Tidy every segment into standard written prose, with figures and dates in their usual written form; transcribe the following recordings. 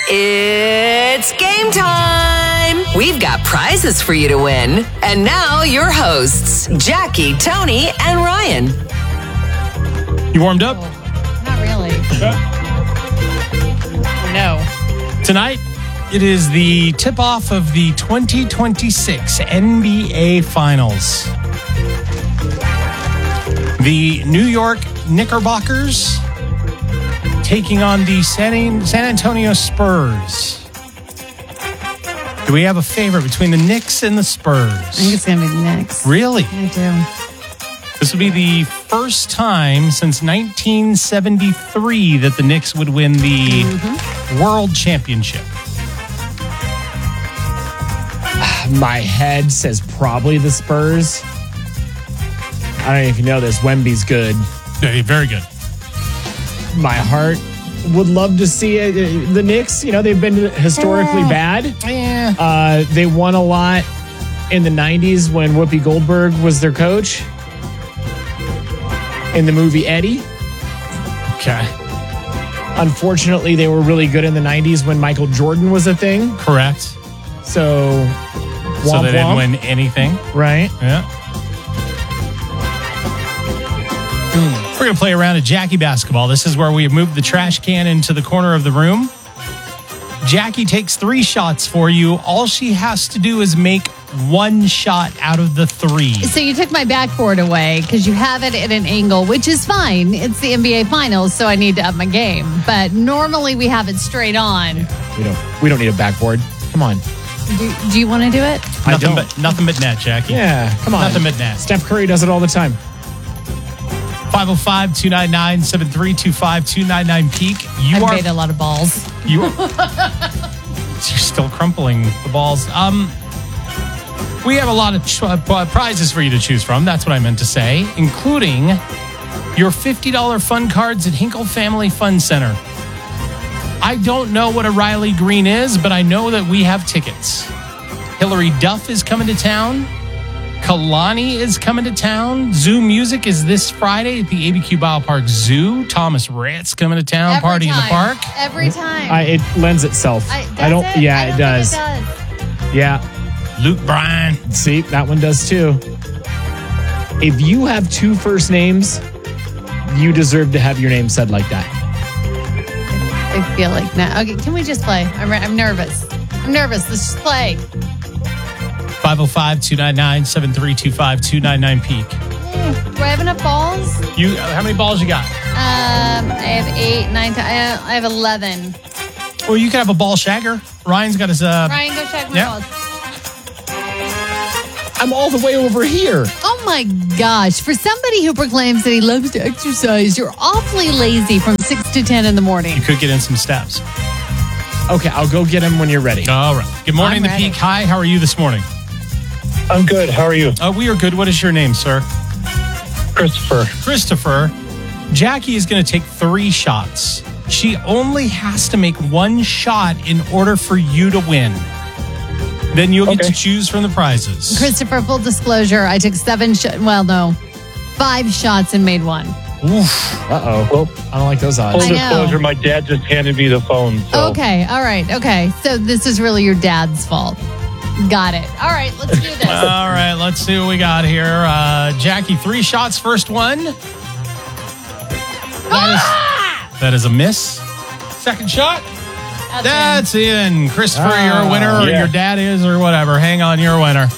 It's game time! We've got prizes for you to win. And now your hosts, Jackie, Tony, and Ryan. You warmed up? Not really. No. Tonight, it is the tip-off of the 2026 NBA Finals. The New York Knickerbockers taking on the San Antonio Spurs. Do we have a favorite between the Knicks and the Spurs? I think it's going to be the Knicks. Really? I do. This will be the first time since 1973 that the Knicks would win the World Championship. My head says probably the Spurs. I don't know if you know this. Wemby's good. Yeah, very good. My heart would love to see it. The Knicks, they've been historically bad. Yeah. They won a lot in the 90s when Whoopi Goldberg was their coach. In the movie Eddie. Okay. Unfortunately, they were really good in the 90s when Michael Jordan was a thing. Correct. So they didn't win anything. Right. Yeah. We're going to play around at Jackie basketball. This is where we have moved the trash can into the corner of the room. Jackie takes 3 shots for you. All she has to do is make 1 shot out of the 3. So you took my backboard away because you have it at an angle, which is fine. It's the NBA Finals, so I need to up my game. But normally we have it straight on. We don't need a backboard. Come on. Do you want to do it? Nothing but net, Jackie. Yeah, come on. Nothing but net. Steph Curry does it all the time. 505-299-7325-299-PEAK. I've made a lot of balls. You're still crumpling the balls. We have a lot of prizes for you to choose from. That's what I meant to say, including your $50 fun cards at Hinkle Family Fun Center. I don't know what a Riley Green is, but I know that we have tickets. Hillary Duff is coming to town. Kalani is coming to town. Zoo Music is this Friday at the ABQ Biopark Zoo. Thomas Rhett's coming to town. Every Party time. in the park. Every time. It lends itself. I don't think it does. Yeah. Luke Bryan. See, that one does too. If you have 2 first names, you deserve to have your name said like that. I feel like now. Okay, can we just play? I'm nervous. Let's just play. 505-299-7325-299-PEAK. Do I have enough balls? How many balls you got? I have 8, 9, 10. I have 11. Or you could have a ball shagger. Ryan's got his... Ryan, go check my balls. I'm all the way over here. Oh my gosh. For somebody who proclaims that he loves to exercise, you're awfully lazy from 6 to 10 in the morning. You could get in some steps. Okay, I'll go get him when you're ready. All right. Good morning, The Peak. Hi, how are you this morning? I'm good. How are you? We are good. What is your name, sir? Christopher. Jackie is going to take 3 shots. She only has to make 1 shot in order for you to win. Then you'll get to choose from the prizes. Christopher, full disclosure, I took 5 shots and made 1. Oof. Uh-oh. Well, I don't like those odds. Full disclosure, my dad just handed me the phone. So. Okay, all right, okay. So this is really your dad's fault. Got it. All right, let's do this. All right, let's see what we got here. Jackie, 3 shots. First one. That is a miss. Second shot. That's in. Christopher, you're a winner, or your dad is, or whatever. Hang on, you're a winner.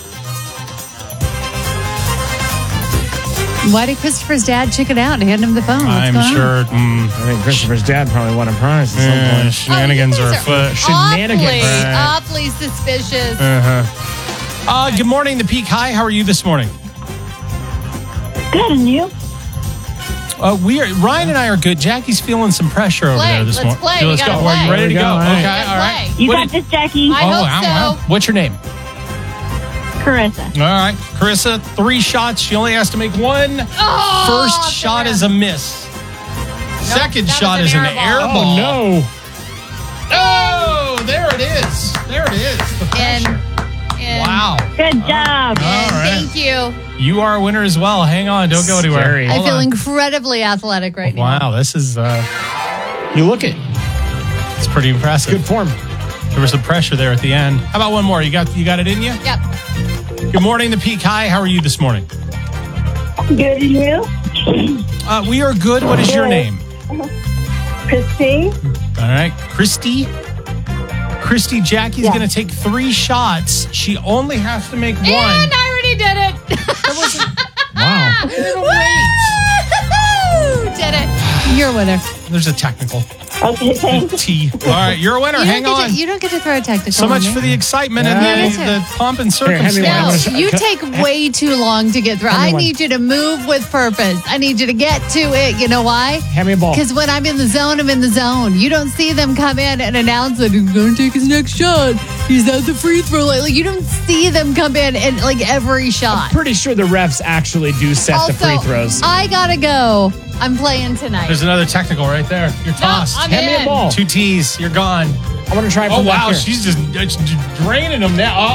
Why did Christopher's dad check it out and hand him the phone? I'm sure. I think Christopher's dad probably won a prize at some point. Shenanigans are afoot. Shenanigans. Awfully suspicious. Good morning, The Peak. Hi, how are you this morning? Good, and you? Ryan and I are good. Jackie's feeling some pressure over there this morning. Let's play. Let's go. Are you ready to go? Right. Okay, all right. You got this, Jackie. I hope so. What's your name? Carissa. All right, Carissa, 3 shots. She only has to make 1. First shot is a miss. Second shot is an air ball. Oh, no. Oh, there it is. The pressure. Wow. Good job. All right. Thank you. You are a winner as well. Hang on. Don't go anywhere. Scary. I feel incredibly athletic right now. Wow, this is... You look it. It's pretty impressive. Good form. There was some pressure there at the end. How about one more? You got it in you? Yep. Good morning, the Peak High. How are you this morning? Good, and you? We are good. What is your name? Christine? All right. Christy, Jackie's going to take 3 shots. She only has to make one. And I already did it. Wow. Woo! Did it. You're a winner. There's a technical. Okay, thanks. T. All right, you're a winner. Hang on. You don't get to throw a technical. So much in for there. the excitement Yeah, and me too. the pomp and Here, hand me circumstance. one. No, you take way too long to get through. I need you to move with purpose. I need you to get to it. You know why? Hand me a ball. Because when I'm in the zone, I'm in the zone. You don't see them come in and announce that he's going to take his next shot. He's at the free throw line. Like, you don't see them come in and like every shot. Pretty sure the refs actually do set the free throws. I gotta go. I'm playing tonight. There's another technical right there. You're tossed. I'm Hand me in. a ball. 2 T's. You're gone. I want to try Oh, from back wow. here. She's just draining them now.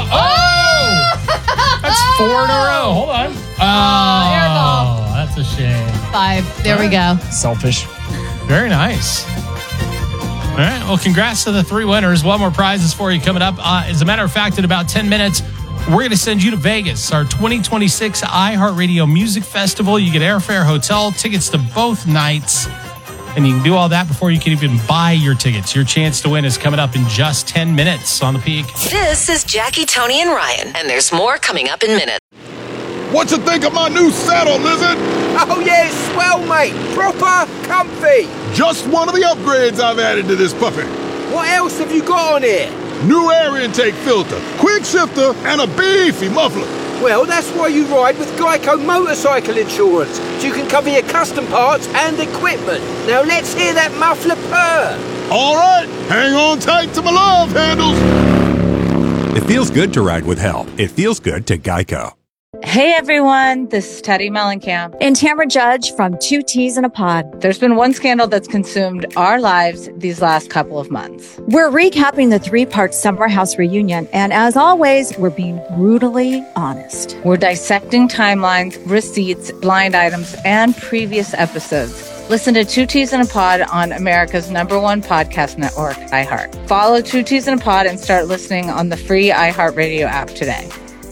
That's 4 in a row. Hold on. airball. That's a shame. 5. There we go. Selfish. Very nice. All right. Well, congrats to the 3 winners. One more prizes for you coming up. As a matter of fact, in about 10 minutes, we're going to send you to Vegas, our 2026 iHeartRadio Music Festival. You get airfare, hotel, tickets to both nights. And you can do all that before you can even buy your tickets. Your chance to win is coming up in just 10 minutes on the Peak. This is Jackie, Tony, and Ryan, and there's more coming up in minutes. What you think of my new saddle, Lizard? Oh yeah, it's swell, mate. Proper comfy. Just one of the upgrades I've added to this puppy. What else have you got on here? New air intake filter, quick shifter, and a beefy muffler. Well, that's why you ride with Geico Motorcycle Insurance, so you can cover your custom parts and equipment. Now let's hear that muffler purr. All right, hang on tight to my love handles. It feels good to ride with help. It feels good to Geico. Hey everyone, this is Teddy Mellencamp and Tamara Judge from 2 T's in a Pod. There's been one scandal that's consumed our lives these last couple of months. We're recapping the 3-part Summer House reunion, and as always, we're being brutally honest. We're dissecting timelines, receipts, blind items, and previous episodes. Listen to 2 T's in a Pod on America's #1 podcast network, iHeart. Follow 2 T's in a Pod and start listening on the free iHeartRadio app today.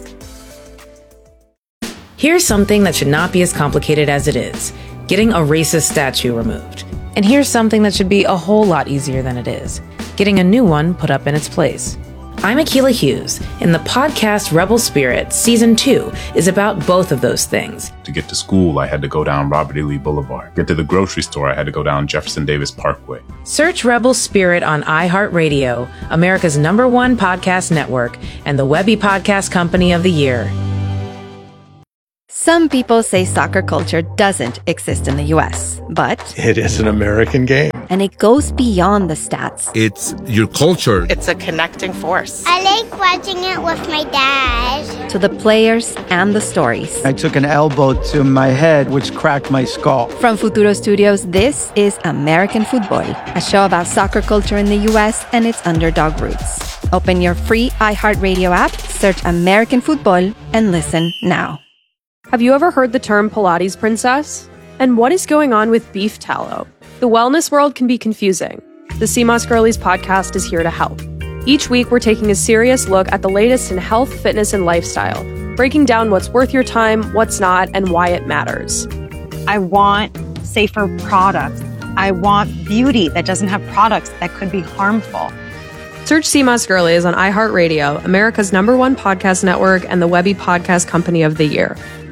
Here's something that should not be as complicated as it is: getting a racist statue removed. And here's something that should be a whole lot easier than it is: getting a new one put up in its place. I'm Akilah Hughes, and the podcast Rebel Spirit Season 2 is about both of those things. To get to school, I had to go down Robert E. Lee Boulevard. Get to the grocery store, I had to go down Jefferson Davis Parkway. Search Rebel Spirit on iHeartRadio, America's #1 podcast network, and the Webby Podcast Company of the Year. Some people say soccer culture doesn't exist in the U.S., but it is an American game. And it goes beyond the stats. It's your culture. It's a connecting force. I like watching it with my dad. To the players and the stories. I took an elbow to my head, which cracked my skull. From Futuro Studios, this is American Football, a show about soccer culture in the U.S. and its underdog roots. Open your free iHeartRadio app, search American Football, and listen now. Have you ever heard the term Pilates princess? And what is going on with beef tallow? The wellness world can be confusing. The CMOS Girlies podcast is here to help. Each week, we're taking a serious look at the latest in health, fitness, and lifestyle, breaking down what's worth your time, what's not, and why it matters. I want safer products. I want beauty that doesn't have products that could be harmful. Search CMOS Girlies on iHeartRadio, America's #1 podcast network, and the Webby Podcast Company of the Year.